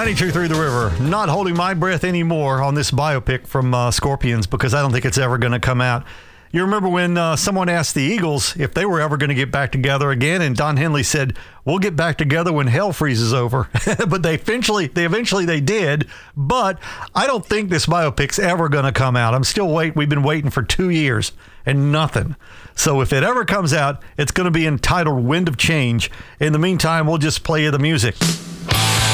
92 Through the River. Not holding my breath anymore on this biopic from Scorpions because I don't think it's ever going to come out. You remember when someone asked the Eagles if they were ever going to get back together again, and Don Henley said, "We'll get back together when hell freezes over." But they eventually did. But I don't think this biopic's ever going to come out. I'm still waiting. We've been waiting for 2 years and nothing. So if it ever comes out, it's going to be entitled Wind of Change. In the meantime, we'll just play you the music.